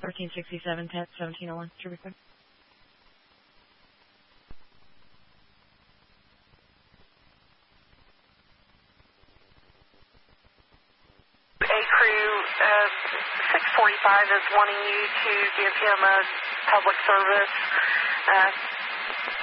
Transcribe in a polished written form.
1367, 1701, tribute code. A crew 645 is wanting you to give him a public service